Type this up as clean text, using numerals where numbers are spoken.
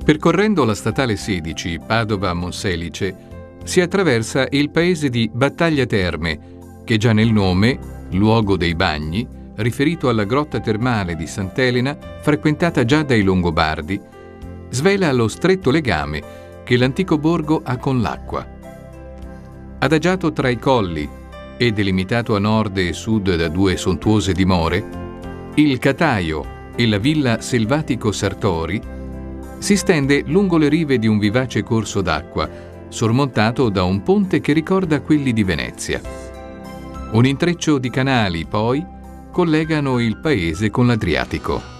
Percorrendo la statale 16 Padova-Monselice si attraversa il paese di Battaglia Terme, che già nel nome, luogo dei bagni, riferito alla grotta termale di Sant'Elena, frequentata già dai Longobardi, svela lo stretto legame che l'antico borgo ha con l'acqua. Adagiato tra i colli e delimitato a nord e sud da due sontuose dimore, il Cataio e la villa Selvatico Sartori si stende lungo le rive di un vivace corso d'acqua, sormontato da un ponte che ricorda quelli di Venezia. Un intreccio di canali, poi, collegano il paese con l'Adriatico.